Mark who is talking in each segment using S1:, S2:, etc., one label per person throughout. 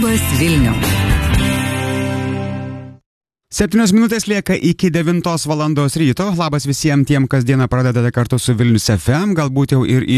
S1: Labas Vilniau.
S2: 7 minutės lieka iki 9 valandos ryto. Labas visiems tiem, kas dieną pradedate kartu su Vilnius FM. Galbūt jau ir į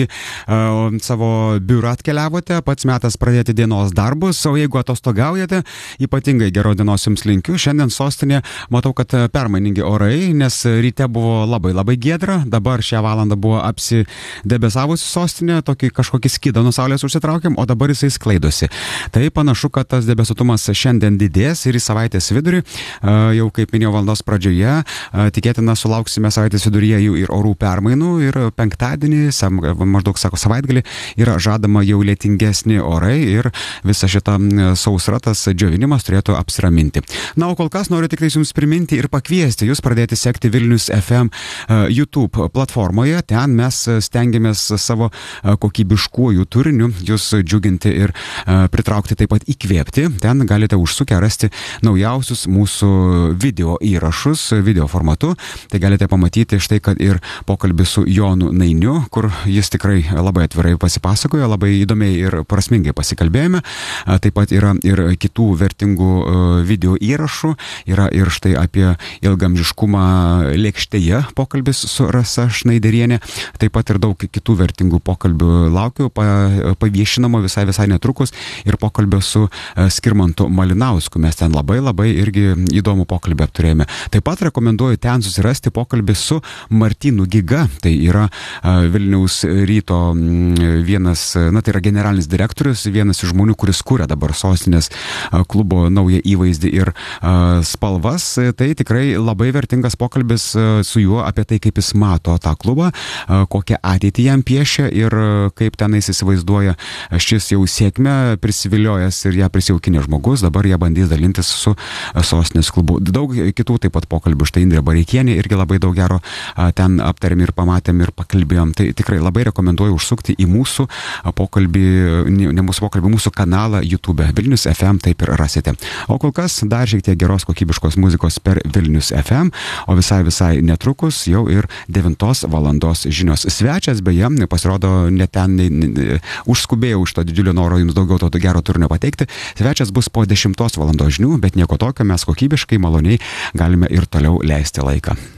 S2: savo biurą atkeliavote. Pats metas pradėti dienos darbus. O jeigu atostogaujate, ypatingai geros dienos jums linkiu. Šiandien sostinė matau, kad permainingi orai, nes ryte buvo labai giedra. Dabar šią valandą buvo apsidebesavusi sostinė. Kažkokį skydą nuo saulės užsitraukėm, o dabar jisai sklaidosi. Tai panašu, kad tas debesuotumas šiandien didės ir į savaitės vidurį. Jau kaip minėjau valandos pradžioje, tikėtina sulauksime savaitės viduryje jų ir orų permainų ir penktadienį, maždaug sako savaitgalį, yra žadama jau lietingesni orai ir visa šita sausra, tas džiovinimas turėtų apsiraminti. Na, o kol kas noriu tik jums priminti ir pakviesti jūs pradėti sekti Vilnius FM YouTube platformoje. Ten mes stengiamės savo kokybiškuoju turiniu jūs džiuginti ir pritraukti, taip pat įkvėpti. Ten galite užsukę rasti naujausius mūsų video įrašus, video formatu. Tai galite pamatyti štai, kad ir pokalbį su Jonu Nainiu, kur jis tikrai labai atvirai pasipasakojo, labai įdomiai ir prasmingai pasikalbėjome. Taip pat yra ir kitų vertingų video įrašų. Yra ir štai apie ilgamžiškumą lėkštėje pokalbis su Rasa Šnaiderienė. Taip pat ir daug kitų vertingų pokalbių laukiu, paviešinamo visai netrukus ir pokalbio su Skirmantu Malinausku. Mes ten labai irgi įdomų pokalbį apturėjome. Taip pat rekomenduoju ten susirasti pokalbį su Martynu Giga. Tai yra Vilniaus ryto vienas, tai yra generalinis direktorius, vienas iš žmonių, kuris kuria dabar sostinės klubo naują įvaizdį ir spalvas. Tai tikrai labai vertingas pokalbis su juo apie tai, kaip jis mato tą klubą, kokią ateitį jam piešia ir kaip tenais įsivaizduoja šis jau sėkmę prisiviliojęs ir ją prisijaukinė žmogus. Dabar jie bandys dalintis su sostinės klubu. Daug kitų taip pat pokalbių. Štai Indrė Bareikienė irgi labai daug gero ten aptarėm ir pamatėm ir pakalbėjom. Tai tikrai labai rekomenduoju užsukti į mūsų pokalbį, ne mūsų pokalbį, mūsų kanalą YouTube. Vilnius FM taip ir rasite. O kol kas dar šiek tiek geros kokybiškos muzikos per Vilnius FM, o visai netrukus jau ir 9 valandos žinios. Svečias beje, pasirodo, užskubėjau iš to didžiulio noro jums daugiau to gero turinio pateikti. Svečias bus po 10 valandos žinių, bet nieko tokio, mes kokybiškai, maloniai galime ir toliau leisti laiką.